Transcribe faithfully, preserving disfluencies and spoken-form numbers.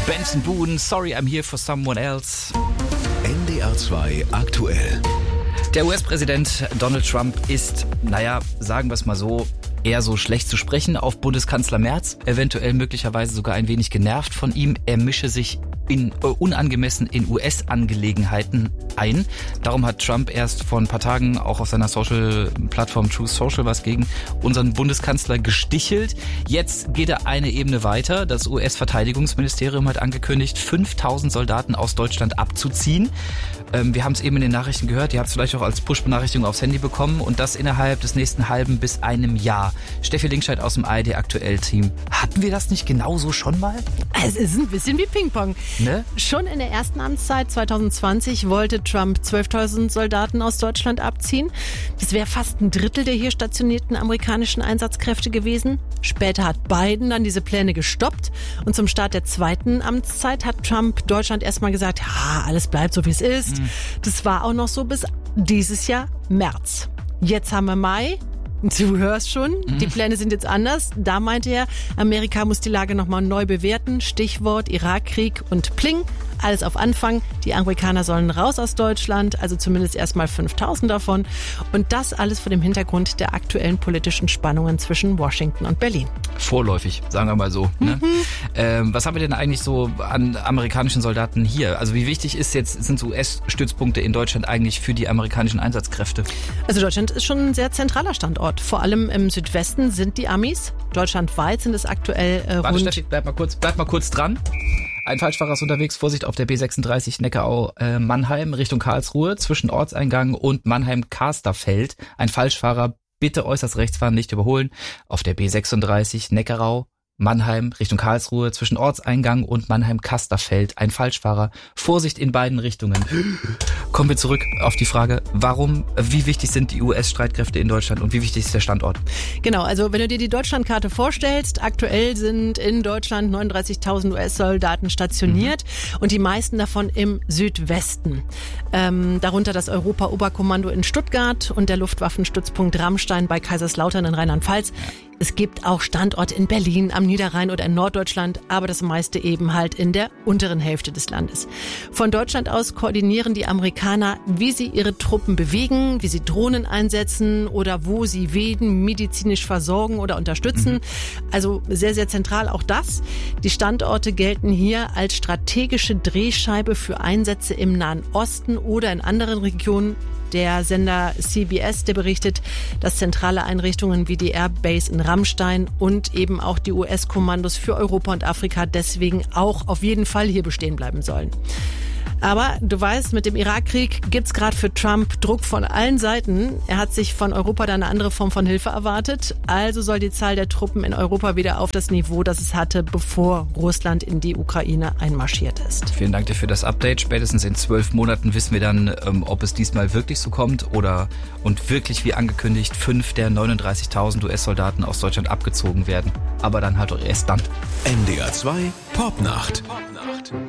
Benson Boone, Sorry I'm Here for Someone Else. N D R zwei aktuell. Der U S-Präsident Donald Trump ist, naja, sagen wir es mal so, eher so schlecht zu sprechen auf Bundeskanzler Merz. Eventuell möglicherweise sogar ein wenig genervt von ihm. Er mische sich in, äh, unangemessen in U S-Angelegenheiten ein. Darum hat Trump erst vor ein paar Tagen auch auf seiner Social-Plattform Truth Social was gegen unseren Bundeskanzler gestichelt. Jetzt geht er eine Ebene weiter. Das U S-Verteidigungsministerium hat angekündigt, fünftausend Soldaten aus Deutschland abzuziehen. Ähm, wir haben es eben in den Nachrichten gehört. Ihr habt es vielleicht auch als Push-Benachrichtigung aufs Handy bekommen. Und das innerhalb des nächsten halben bis einem Jahr. Steffi Linkscheid aus dem A R D Aktuell-Team. Hatten wir das nicht genauso schon mal? Es ist ein bisschen wie Ping-Pong. Ne? Schon in der ersten Amtszeit zwanzig zwanzig wollte Trump zwölftausend Soldaten aus Deutschland abziehen. Das wäre fast ein Drittel der hier stationierten amerikanischen Einsatzkräfte gewesen. Später hat Biden dann diese Pläne gestoppt. Und zum Start der zweiten Amtszeit hat Trump Deutschland erstmal gesagt, ja, alles bleibt so, wie es ist. Mhm. Das war auch noch so bis dieses Jahr März. Jetzt haben wir Mai. Du hörst schon, mhm. die Pläne sind jetzt anders. Da meinte er, Amerika muss die Lage nochmal neu bewerten. Stichwort Irakkrieg und Pling. Alles auf Anfang. Die Amerikaner sollen raus aus Deutschland, also zumindest erstmal fünftausend davon. Und das alles vor dem Hintergrund der aktuellen politischen Spannungen zwischen Washington und Berlin. Vorläufig, sagen wir mal so. Ne? Mhm. Ähm, was haben wir denn eigentlich so an amerikanischen Soldaten hier? Also wie wichtig ist jetzt, sind so U S-Stützpunkte in Deutschland eigentlich für die amerikanischen Einsatzkräfte? Also Deutschland ist schon ein sehr zentraler Standort. Vor allem im Südwesten sind die Amis. Deutschlandweit sind es aktuell äh, Warte, rund... Steffi, bleib mal kurz, bleib mal kurz dran. Ein Falschfahrer ist unterwegs, Vorsicht auf der B sechsunddreißig Neckarau äh, Mannheim Richtung Karlsruhe zwischen Ortseingang und Mannheim-Kasterfeld. Ein Falschfahrer, bitte äußerst rechts fahren, nicht überholen. Auf der B sechsunddreißig Neckarau Mannheim Richtung Karlsruhe zwischen Ortseingang und Mannheim-Kasterfeld. Ein Falschfahrer, Vorsicht in beiden Richtungen. Kommen wir zurück auf die Frage, warum, wie wichtig sind die U S-Streitkräfte in Deutschland und wie wichtig ist der Standort? Genau, also wenn du dir die Deutschlandkarte vorstellst, aktuell sind in Deutschland neununddreißigtausend U S-Soldaten stationiert mhm. und die meisten davon im Südwesten. Ähm, darunter das Europa-Oberkommando in Stuttgart und der Luftwaffenstützpunkt Ramstein bei Kaiserslautern in Rheinland-Pfalz. Es gibt auch Standorte in Berlin, am Niederrhein oder in Norddeutschland, aber das meiste eben halt in der unteren Hälfte des Landes. Von Deutschland aus koordinieren die Amerikaner, wie sie ihre Truppen bewegen, wie sie Drohnen einsetzen oder wo sie wen medizinisch versorgen oder unterstützen. Mhm. Also sehr, sehr zentral auch das. Die Standorte gelten hier als strategische Drehscheibe für Einsätze im Nahen Osten oder in anderen Regionen. Der Sender C B S, der berichtet, dass zentrale Einrichtungen wie die Airbase in Ramstein und eben auch die U S-Kommandos für Europa und Afrika deswegen auch auf jeden Fall hier bestehen bleiben sollen. Aber du weißt, mit dem Irakkrieg gibt's gerade für Trump Druck von allen Seiten. Er hat sich von Europa da eine andere Form von Hilfe erwartet. Also soll die Zahl der Truppen in Europa wieder auf das Niveau, das es hatte, bevor Russland in die Ukraine einmarschiert ist. Vielen Dank dir für das Update. Spätestens in zwölf Monaten wissen wir dann, ob es diesmal wirklich so kommt oder und wirklich wie angekündigt fünf der neununddreißigtausend U S-Soldaten aus Deutschland abgezogen werden. Aber dann halt auch erst dann. N D R zwei Popnacht. Popnacht.